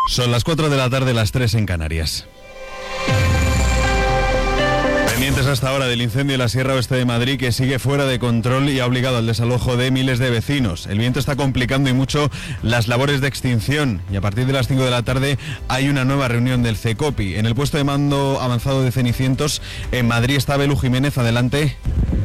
Son las 4 de la tarde, las 3 en Canarias. Pendientes hasta ahora del incendio en la Sierra Oeste de Madrid, que sigue fuera de control y ha obligado al desalojo de miles de vecinos. El viento está complicando y mucho las labores de extinción y a partir de las 5 de la tarde hay una nueva reunión del CECOPI. En el puesto de mando avanzado de Cenicientos en Madrid está Belu Jiménez. Adelante.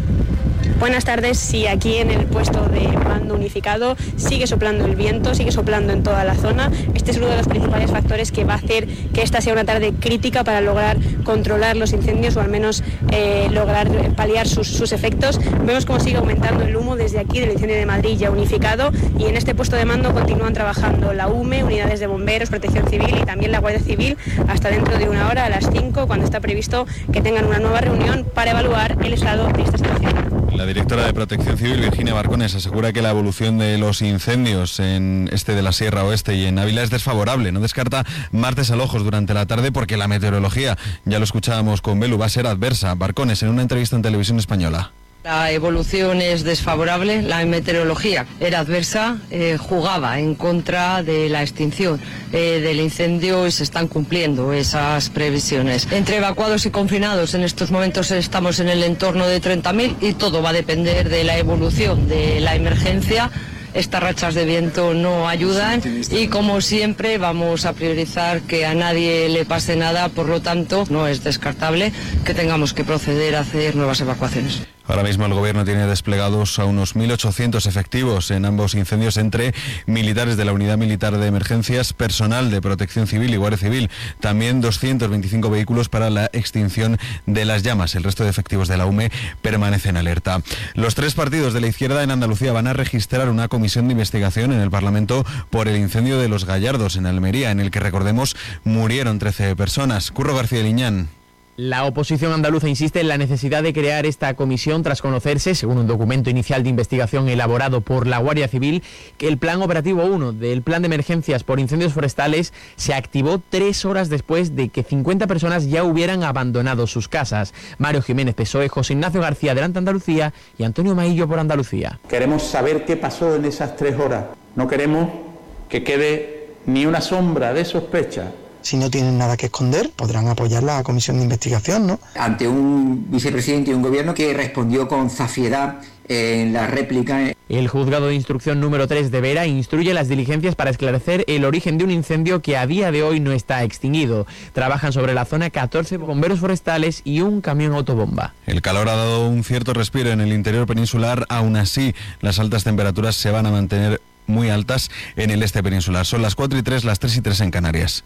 Buenas tardes. Sí, aquí en el puesto de mando unificado sigue soplando el viento, sigue soplando en toda la zona. Este es uno de los principales factores que va a hacer que esta sea una tarde crítica para lograr controlar los incendios o al menos lograr paliar sus efectos. Vemos cómo sigue aumentando el humo desde aquí del incendio de Madrid ya unificado, y en este puesto de mando continúan trabajando la UME, unidades de bomberos, protección civil y también la Guardia Civil hasta dentro de una hora, a las 5, cuando está previsto que tengan una nueva reunión para evaluar el estado de esta situación. La directora de Protección Civil, Virginia Barcones, asegura que la evolución de los incendios en de la Sierra Oeste y en Ávila es desfavorable. No descarta más desalojos durante la tarde porque la meteorología, ya lo escuchábamos con Belu, va a ser adversa. Barcones, en una entrevista en Televisión Española. La evolución es desfavorable, la meteorología era adversa, jugaba en contra de la extinción del incendio y se están cumpliendo esas previsiones. Entre evacuados y confinados en estos momentos estamos en el entorno de 30.000 y todo va a depender de la evolución de la emergencia. Estas rachas de viento no ayudan y, como siempre, vamos a priorizar que a nadie le pase nada, por lo tanto no es descartable que tengamos que proceder a hacer nuevas evacuaciones. Ahora mismo el Gobierno tiene desplegados a unos 1.800 efectivos en ambos incendios, entre militares de la Unidad Militar de Emergencias, personal de Protección Civil y Guardia Civil. También 225 vehículos para la extinción de las llamas. El resto de efectivos de la UME permanecen alerta. Los tres partidos de la izquierda en Andalucía van a registrar una comisión de investigación en el Parlamento por el incendio de Los Gallardos en Almería, en el que, recordemos, murieron 13 personas. Curro García Liñán. La oposición andaluza insiste en la necesidad de crear esta comisión tras conocerse, según un documento inicial de investigación elaborado por la Guardia Civil, que el Plan Operativo 1 del Plan de Emergencias por Incendios Forestales se activó 3 horas después de que 50 personas ya hubieran abandonado sus casas. Mario Jiménez, PSOE, José Ignacio García, Adelante Andalucía, y Antonio Maillo, por Andalucía. Queremos saber qué pasó en esas 3 horas. No queremos que quede ni una sombra de sospecha. Si no tienen nada que esconder, podrán apoyar la comisión de investigación, ¿no? Ante un vicepresidente y un gobierno que respondió con zafiedad en la réplica. El juzgado de instrucción número 3 de Vera instruye las diligencias para esclarecer el origen de un incendio que a día de hoy no está extinguido. Trabajan sobre la zona 14 bomberos forestales y un camión autobomba. El calor ha dado un cierto respiro en el interior peninsular. Aún así, las altas temperaturas se van a mantener muy altas en el este peninsular. Son las 4:03, las 3:03 en Canarias.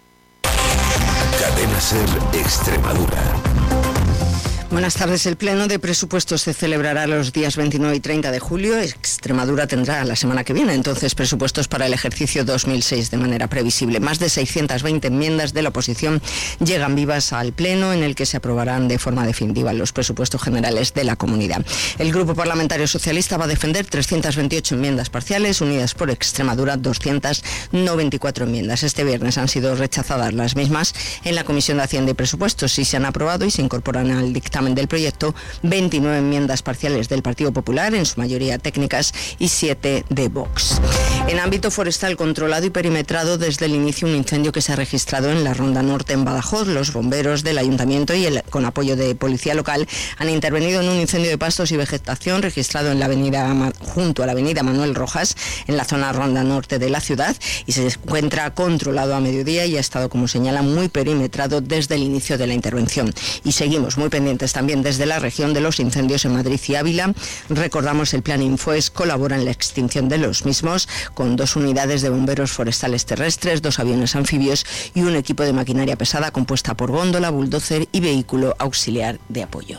Cadena SER Extremadura. Buenas tardes. El Pleno de Presupuestos se celebrará los días 29 y 30 de julio. Extremadura tendrá la semana que viene entonces presupuestos para el ejercicio 2006 de manera previsible. Más de 620 enmiendas de la oposición llegan vivas al Pleno, en el que se aprobarán de forma definitiva los presupuestos generales de la comunidad. El Grupo Parlamentario Socialista va a defender 328 enmiendas parciales, unidas por Extremadura 294 enmiendas. Este viernes han sido rechazadas las mismas en la Comisión de Hacienda y Presupuestos y se han aprobado y se incorporan al dictamen del proyecto 29 enmiendas parciales del Partido Popular, en su mayoría técnicas, y 7 de Vox. En ámbito forestal controlado y perimetrado desde el inicio un incendio que se ha registrado en la Ronda Norte en Badajoz. Los bomberos del Ayuntamiento con apoyo de policía local han intervenido en un incendio de pastos y vegetación registrado en la junto a la avenida Manuel Rojas, en la zona Ronda Norte de la ciudad, y se encuentra controlado a mediodía y ha estado, como señala, muy perimetrado desde el inicio de la intervención. Y seguimos muy pendientes también desde la región de los incendios en Madrid y Ávila. Recordamos, el Plan Infoes colabora en la extinción de los mismos con 2 unidades de bomberos forestales terrestres, 2 aviones anfibios y un equipo de maquinaria pesada compuesta por góndola, bulldozer y vehículo auxiliar de apoyo.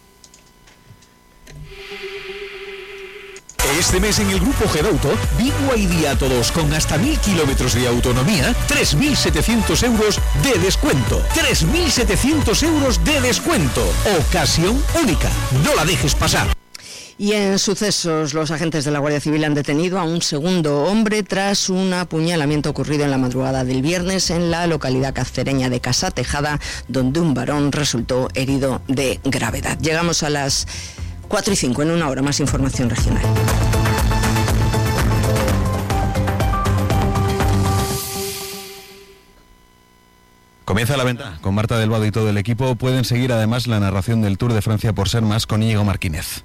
Este mes en el Grupo Gedauto, BYD Día a todos con hasta 1.000 kilómetros de autonomía, 3.700 euros de descuento. 3.700 euros de descuento. Ocasión única. No la dejes pasar. Y en sucesos, los agentes de la Guardia Civil han detenido a un segundo hombre tras un apuñalamiento ocurrido en la madrugada del viernes en la localidad cacereña de Casa Tejada, donde un varón resultó herido de gravedad. Llegamos a las 4:05, en una hora más información regional. Comienza La Ventana con Marta del Vado y todo el equipo. Pueden seguir además la narración del Tour de Francia por Ser Más con Íñigo Martínez.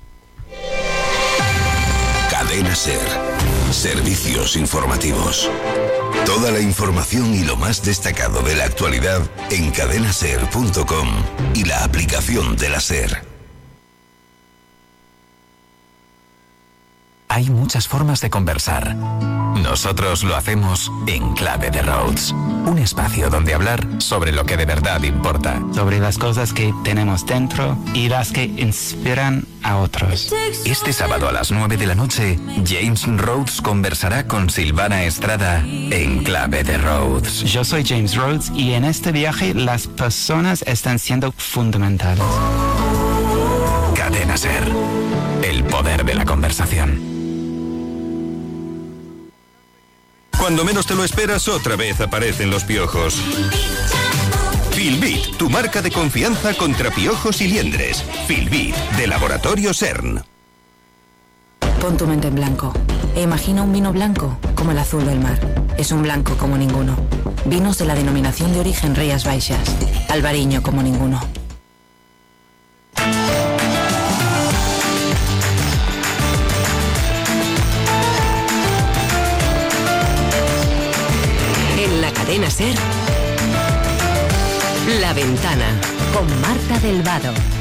Cadena Ser. Servicios informativos. Toda la información y lo más destacado de la actualidad en cadenaser.com y la aplicación de la Ser. Hay muchas formas de conversar. Nosotros lo hacemos en Clave de Rhodes. Un espacio donde hablar sobre lo que de verdad importa. Sobre las cosas que tenemos dentro y las que inspiran a otros. Este sábado a las 9 de la noche, James Rhodes conversará con Silvana Estrada en Clave de Rhodes. Yo soy James Rhodes y en este viaje las personas están siendo fundamentales. Cadena Ser. El poder de la conversación. Cuando menos te lo esperas, otra vez aparecen los piojos. Filbit, tu marca de confianza contra piojos y liendres. Filbit, de Laboratorio CERN. Pon tu mente en blanco e imagina un vino blanco como el azul del mar. Es un blanco como ninguno. Vinos de la denominación de origen Rías Baixas. Albariño como ninguno. En la cadena SER, La Ventana, con Marta del Vado.